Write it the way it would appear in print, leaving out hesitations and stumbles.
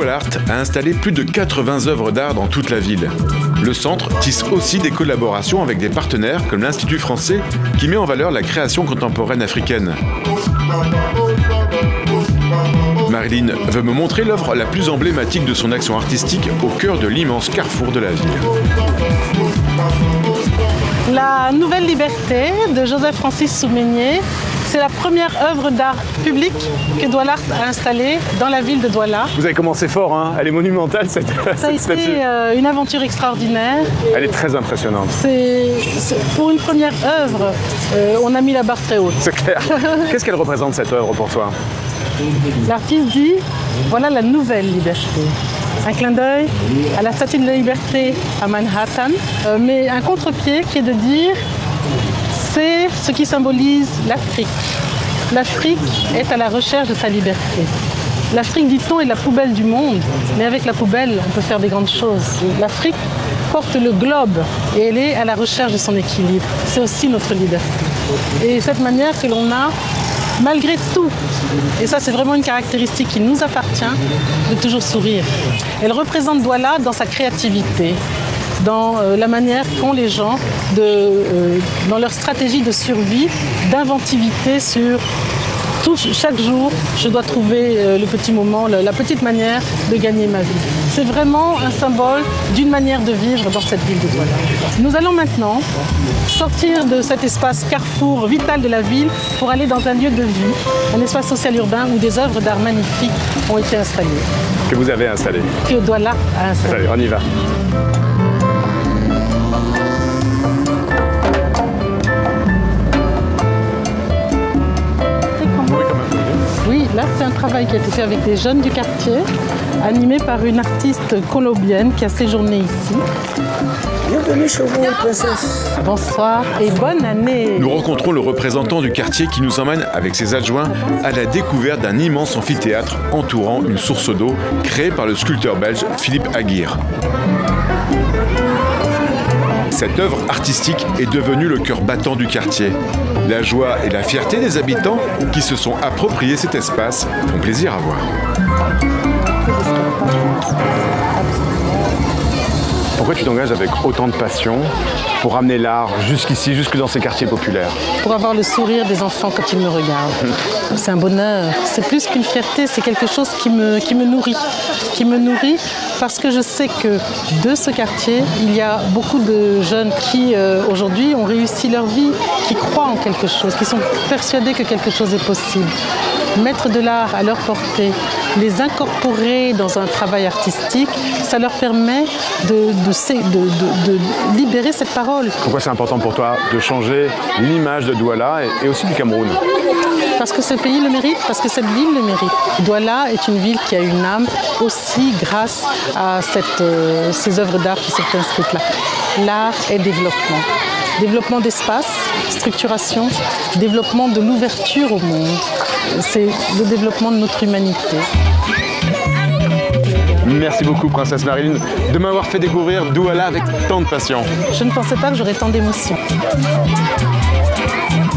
Douala a installé plus de 80 œuvres d'art dans toute la ville. Le centre tisse aussi des collaborations avec des partenaires comme l'Institut français qui met en valeur la création contemporaine africaine. Marilyn veut me montrer l'œuvre la plus emblématique de son action artistique au cœur de l'immense carrefour de la ville. La Nouvelle Liberté de Joseph-Francis Soumeigné, c'est la première œuvre d'art public que Douala a installée dans la ville de Douala. Vous avez commencé fort, hein? Elle est monumentale cette Ça a été une aventure extraordinaire. Elle est très impressionnante. Pour une première œuvre, on a mis la barre très haute. C'est clair. Qu'est-ce qu'elle représente cette œuvre pour toi? L'artiste dit, voilà la Nouvelle Liberté. Un clin d'œil à la Statue de la Liberté à Manhattan, mais un contre-pied qui est de dire c'est ce qui symbolise l'Afrique. L'Afrique est à la recherche de sa liberté. L'Afrique, dit-on, est la poubelle du monde, mais avec la poubelle, on peut faire des grandes choses. L'Afrique porte le globe et elle est à la recherche de son équilibre. C'est aussi notre liberté. Et cette manière que l'on a, malgré tout, et ça c'est vraiment une caractéristique qui nous appartient, de toujours sourire. Elle représente Douala dans sa créativité, dans la manière qu'ont les gens, dans leur stratégie de survie, d'inventivité sur chaque jour, je dois trouver le petit moment, la petite manière de gagner ma vie. C'est vraiment un symbole d'une manière de vivre dans cette ville de Douala. Nous allons maintenant sortir de cet espace carrefour vital de la ville pour aller dans un lieu de vie, un espace social urbain où des œuvres d'art magnifiques ont été installées. Que vous avez installé. Que Douala a installé. Allez, on y va. Oui, là c'est un travail qui a été fait avec des jeunes du quartier, animé par une artiste colombienne qui a séjourné ici. Bienvenue chez vous, princesse. Bonsoir et bonne année. Nous rencontrons le représentant du quartier qui nous emmène avec ses adjoints à la découverte d'un immense amphithéâtre entourant une source d'eau créée par le sculpteur belge Philippe Aguirre. Cette œuvre artistique est devenue le cœur battant du quartier. La joie et la fierté des habitants qui se sont appropriés cet espace font plaisir à voir. Pourquoi tu t'engages avec autant de passion pour amener l'art jusqu'ici, jusque dans ces quartiers populaires? Pour avoir le sourire des enfants quand ils me regardent. C'est un bonheur. C'est plus qu'une fierté, c'est quelque chose qui me nourrit. Qui me nourrit parce que je sais que de ce quartier, il y a beaucoup de jeunes qui, aujourd'hui, ont réussi leur vie, qui croient en quelque chose, qui sont persuadés que quelque chose est possible. Mettre de l'art à leur portée, les incorporer dans un travail artistique, ça leur permet de libérer cette parole. Pourquoi c'est important pour toi de changer l'image de Douala et aussi du Cameroun? Parce que ce pays le mérite, parce que cette ville le mérite. Douala est une ville qui a une âme aussi grâce à ces œuvres d'art qui sont inscrites là. L'art est développement. Développement d'espace, structuration, développement de l'ouverture au monde. C'est le développement de notre humanité. Merci beaucoup, princesse Marilyn, de m'avoir fait découvrir Douala avec tant de passion. Je ne pensais pas que j'aurais tant d'émotions.